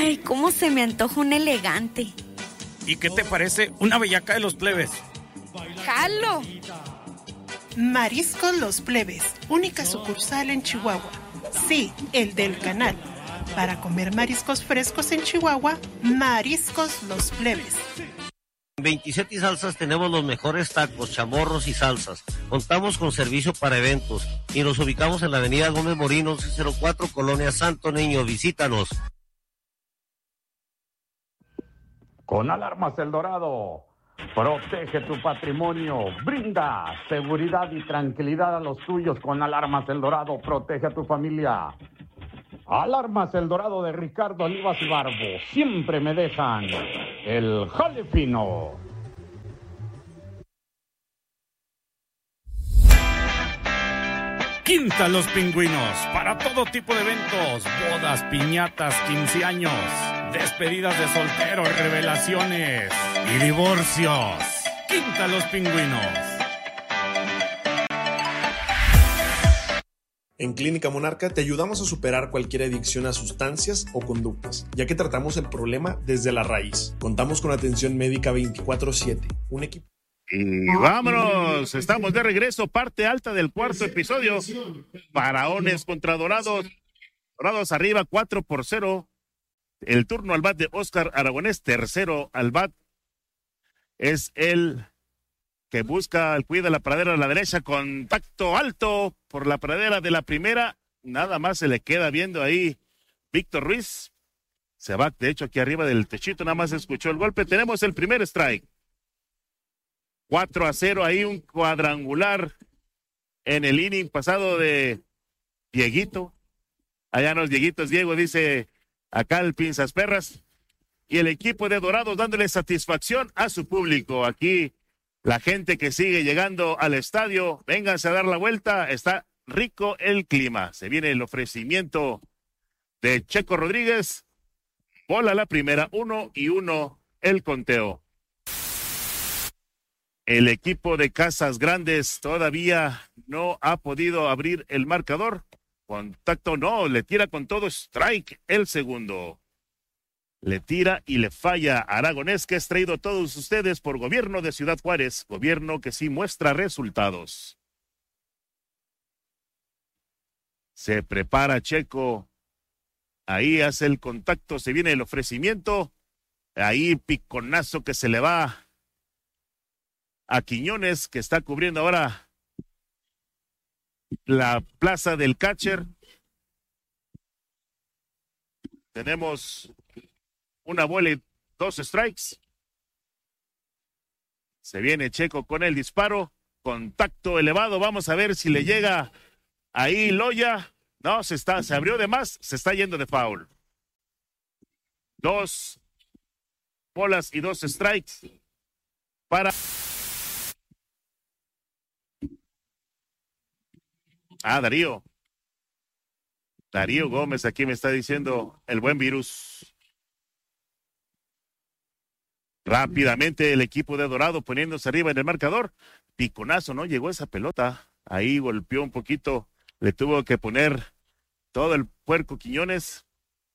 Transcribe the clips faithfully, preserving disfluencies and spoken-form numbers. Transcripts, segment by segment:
Ay, cómo se me antoja un elegante. ¿Y qué te parece una bellaca de los plebes? ¡Jalo! Mariscos Los Plebes, única sucursal en Chihuahua. Sí, el del canal. Para comer mariscos frescos en Chihuahua, Mariscos Los Plebes. En veintisiete y Salsas tenemos los mejores tacos, chamorros y salsas. Contamos con servicio para eventos y nos ubicamos en la avenida Gómez Morín, once cero cuatro, Colonia Santo Niño. Visítanos. Con Alarmas El Dorado, protege tu patrimonio, brinda seguridad y tranquilidad a los tuyos. Con Alarmas El Dorado, protege a tu familia. Alarmas El Dorado de Ricardo Olivas y Barbo, siempre me dejan el jale fino. Quinta Los Pingüinos, para todo tipo de eventos, bodas, piñatas, quince años, despedidas de soltero, revelaciones y divorcios. Quinta Los Pingüinos. En Clínica Monarca te ayudamos a superar cualquier adicción a sustancias o conductas, ya que tratamos el problema desde la raíz. Contamos con atención médica veinticuatro siete, un equipo. Y vámonos, estamos de regreso, parte alta del cuarto episodio. Faraones contra Dorados. Dorados arriba cuatro por cero. El turno al bat de Oscar Aragonés, tercero al bat. Es el que busca, cuida la pradera a la derecha, contacto alto por la pradera de la primera, nada más se le queda viendo ahí Víctor Ruiz, se va de hecho aquí arriba del techito, nada más escuchó el golpe, tenemos el primer strike, cuatro a cero, ahí un cuadrangular en el inning pasado de Dieguito, allá no es Dieguito, es Diego, dice acá el Pinzas Perras, y el equipo de Dorados dándole satisfacción a su público, aquí la gente que sigue llegando al estadio, vénganse a dar la vuelta, está rico el clima. Se viene el ofrecimiento de Checo Rodríguez. Bola la primera, uno y uno el conteo. El equipo de Casas Grandes todavía no ha podido abrir el marcador. Contacto no, le tira con todo, strike el segundo. Le tira y le falla a Aragonés, que es traído a todos ustedes por Gobierno de Ciudad Juárez, gobierno que sí muestra resultados. Se prepara Checo, ahí hace el contacto, se viene el ofrecimiento, ahí piconazo que se le va a Quiñones, que está cubriendo ahora la plaza del catcher. Tenemos una bola y dos strikes. Se viene Checo con el disparo. Contacto elevado. Vamos a ver si le llega ahí Loya. No, se está, se abrió de más. Se está yendo de foul. Dos bolas y dos strikes para. Ah, Darío. Darío Gómez aquí me está diciendo el buen virus. Rápidamente el equipo de Dorado poniéndose arriba en el marcador. Piconazo, ¿no? Llegó esa pelota. Ahí golpeó un poquito. Le tuvo que poner todo el puerco Quiñones.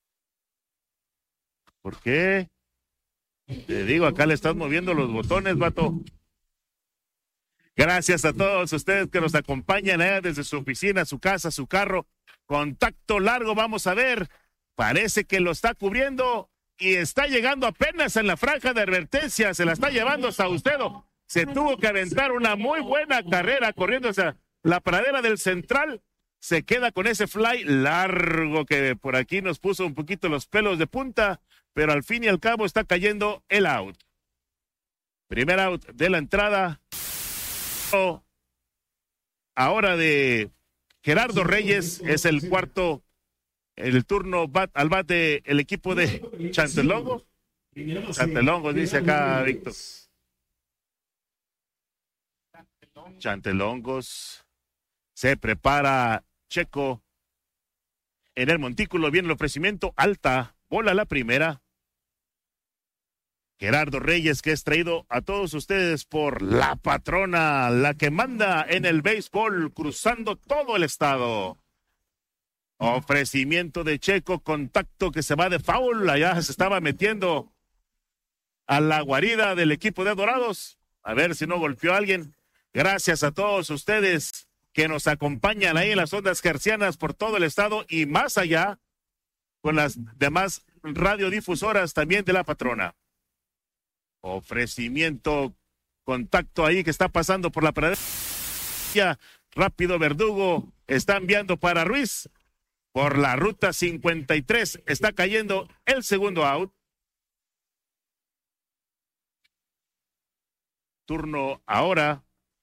¿Por qué? Te digo, acá le estás moviendo los botones, vato. Gracias a todos ustedes que nos acompañan eh, desde su oficina, su casa, su carro. Contacto largo, vamos a ver. Parece que lo está cubriendo. Y está llegando apenas en la franja de advertencia, se la está llevando Saucedo. Se tuvo que aventar una muy buena carrera corriendo hacia la pradera del central. Se queda con ese fly largo que por aquí nos puso un poquito los pelos de punta, pero al fin y al cabo está cayendo el out. Primer out de la entrada. Ahora de Gerardo Reyes, es el cuarto. El turno bat, al bat del el equipo de Chantelongos. Chantelongos, dice acá Víctor. Chantelongos. Se prepara Checo. En el montículo viene el ofrecimiento. Alta. Bola la primera. Gerardo Reyes, que es traído a todos ustedes por la patrona, la que manda en el béisbol, cruzando todo el estado. Ofrecimiento de Checo, contacto que se va de foul, allá se estaba metiendo a la guarida del equipo de Dorados, a ver si no golpeó a alguien. Gracias a todos ustedes que nos acompañan ahí en las ondas hercianas por todo el estado y más allá, con las demás radiodifusoras también de la patrona. Ofrecimiento, contacto ahí que está pasando por la pradera. Rápido Verdugo está enviando para Ruiz. Por la ruta cincuenta y tres está cayendo el segundo out. Turno ahora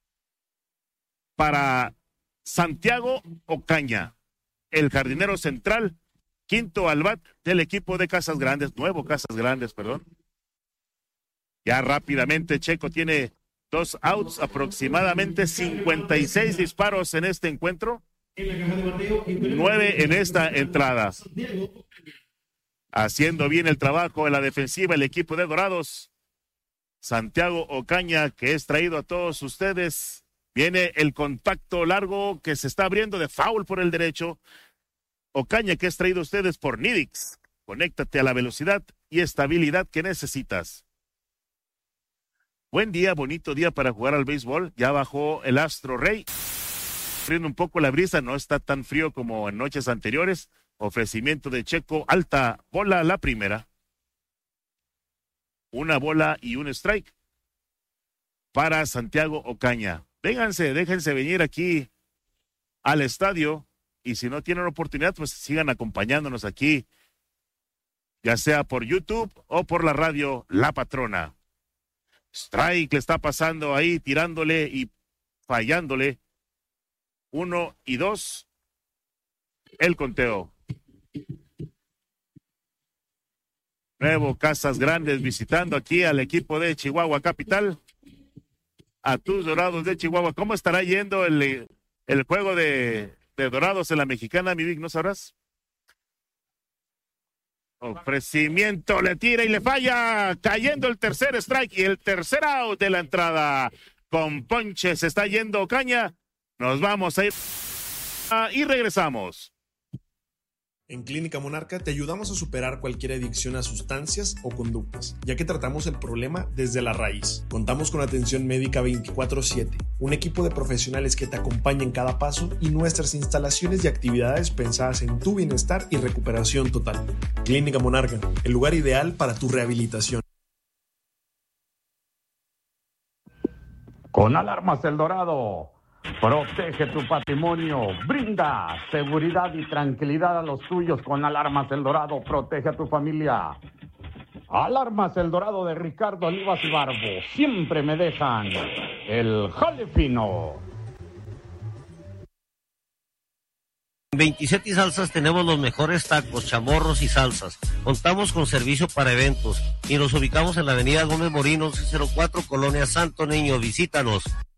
para Santiago Ocaña, el jardinero central, quinto al bat del equipo de Casas Grandes, nuevo Casas Grandes, perdón. Ya rápidamente Checo tiene dos outs, aproximadamente cincuenta y seis disparos en este encuentro. Nueve en esta entrada. Haciendo bien el trabajo en la defensiva el equipo de Dorados. Santiago Ocaña, que es traído a todos ustedes. Viene el contacto largo que se está abriendo de foul por el derecho. Ocaña, que es traído a ustedes por Nidix. Conéctate a la velocidad y estabilidad que necesitas. Buen día, bonito día para jugar al béisbol. Ya bajó el Astro Rey. Friendo un poco la brisa, no está tan frío como en noches anteriores. Ofrecimiento de Checo, alta bola la primera. Una bola y un strike para Santiago Ocaña. Vénganse, déjense venir aquí al estadio y si no tienen oportunidad, pues sigan acompañándonos aquí, ya sea por YouTube o por la radio La Patrona. Strike le está pasando ahí, tirándole y fallándole. Uno y dos. El conteo. Nuevo Casas Grandes visitando aquí al equipo de Chihuahua Capital. A tus Dorados de Chihuahua. ¿Cómo estará yendo el, el juego de, de Dorados en la Mexicana, mi Vic? ¿No sabrás? Ofrecimiento, le tira y le falla. Cayendo el tercer strike y el tercer out de la entrada. Con ponche se está yendo Ocaña. Nos vamos a ir y regresamos. En Clínica Monarca te ayudamos a superar cualquier adicción a sustancias o conductas, ya que tratamos el problema desde la raíz. Contamos con atención médica veinticuatro siete, un equipo de profesionales que te acompaña en cada paso y nuestras instalaciones y actividades pensadas en tu bienestar y recuperación total. Clínica Monarca, el lugar ideal para tu rehabilitación. Con Alarmas El Dorado, protege tu patrimonio, brinda seguridad y tranquilidad a los tuyos. Con Alarmas El Dorado, protege a tu familia. Alarmas El Dorado de Ricardo Olivas y Barbo, siempre me dejan el jale fino. En veintisiete y Salsas tenemos los mejores tacos, chamorros y salsas. Contamos con servicio para eventos y nos ubicamos en la avenida Gómez Morín, once cero cuatro, Colonia Santo Niño. Visítanos.